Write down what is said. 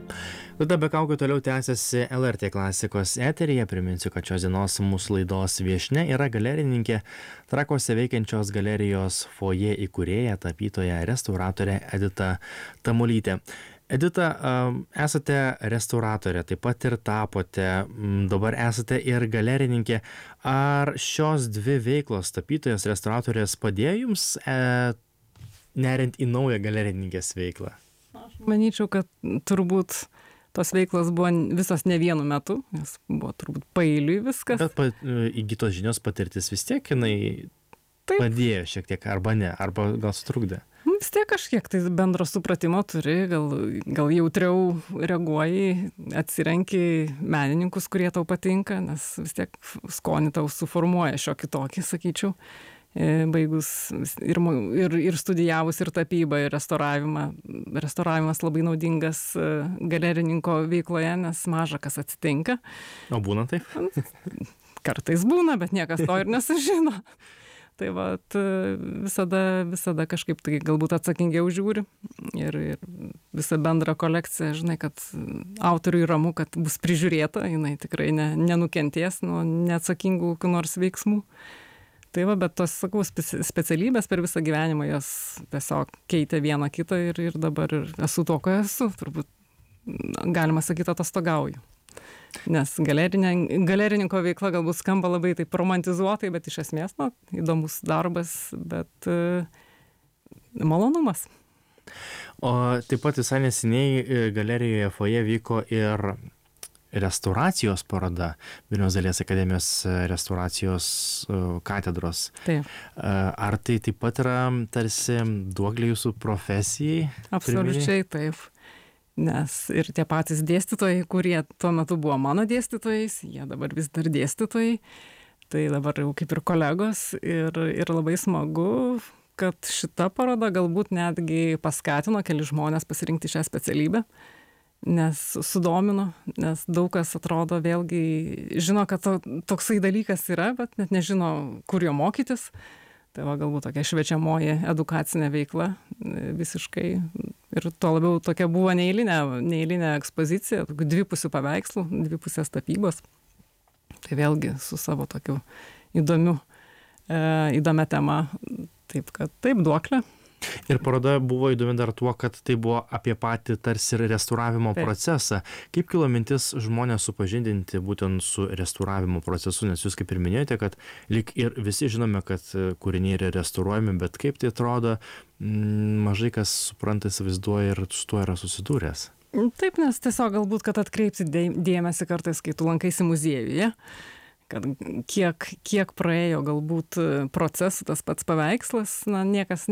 Laida be kaukių toliau tęsiasi LRT klasikos eteryje. Priminsiu, kad šios dienos mūsų laidos viešnia yra galerininkė, Trakuose veikiančios galerijos Foje įkūrėja, tapytoja, restauratorė Edita Tamulytė. Edita, esate restauratorė, taip pat ir tapote, dabar esate ir galerininkė. Ar šios dvi veiklos, tapytojas, restauratorės, padėjo jums neriant į naują galerininkės veiklą? Aš manyčiau, kad turbūt tos veiklos buvo visos ne vienu metu, nes buvo turbūt paeiliui viskas. Bet įgytos žinios, patirtis vis tiek jinai padėjo šiek tiek, arba ne, arba gal sutrukdė? Vis tiek kažkiek tai bendro supratimo turi, gal jautriau reaguoji, atsirenki menininkus, kurie tau patinka, nes vis tiek skonį tau suformuoja šiokį tokį, sakyčiau. Baigus ir studijavus ir tapybą, ir restauravimą. Restauravimas labai naudingas galerininko veikloje, nes maža kas atsitinka. O būna taip? Kartais būna, bet niekas to ir nesužino. Tai vat visada kažkaip tai galbūt atsakingiau žiūri ir visą bendrą kolekciją, žinai, kad autoriui ramu, kad bus prižiūrėta, jinai tikrai nenukentės nuo neatsakingų kokių nors veiksmų. Tai va, bet tos, sakau, specialybės per visą gyvenimą jos tiesiog keitė vieną kitą ir dabar esu to, ko esu, turbūt galima sakyti, atostogauju. Nes galerininko veikla galbūt skamba labai taip romantizuotai, bet iš esmės, įdomus darbas, bet malonumas. O taip pat visai neseniai galerijoje Foje vyko ir restauracijos paroda Vilniaus dailės akademijos restauracijos katedros. Taip. Ar tai taip pat yra tarsi duoklė jūsų profesijai? Absoliučiai taip. Nes ir tie patys dėstytojai, kurie tuo metu buvo mano dėstytojais, jie dabar vis dar dėstytojai, tai dabar jau kaip ir kolegos ir labai smagu, kad šita paroda galbūt netgi paskatino keli žmonės pasirinkti šią specialybę. Nes sudomino, nes daug kas atrodo vėlgi žino, kad toksai dalykas yra, bet net nežino, kur jo mokytis. Tai va, galbūt tokia šviečiamoji edukacinė veikla visiškai. Ir tuo labiau tokia buvo neeilinė ekspozicija, dvipusių paveikslų, dvipusės tapybos. Tai vėlgi su savo tokiu įdomia tema. Taip, kad taip, duoklė. Ir paroda buvo įdomi dar tuo, kad tai buvo apie patį tarsi restauravimo procesą. Kaip kilo mintis žmonės supažindinti būtent su restauravimo procesu, nes jūs kaip ir minėjote, kad lyg ir visi žinome, kad kūriniai yra restauruojami, bet kaip tai atrodo, mažai kas supranta, įsivaizduoja ir su tuo yra susidūręs. Taip, nes tiesiog galbūt, kad atkreipsi dėmesį kartais, kai tu lankaisi muziejuje, kad kiek praėjo galbūt procesų tas pats paveikslas, niekas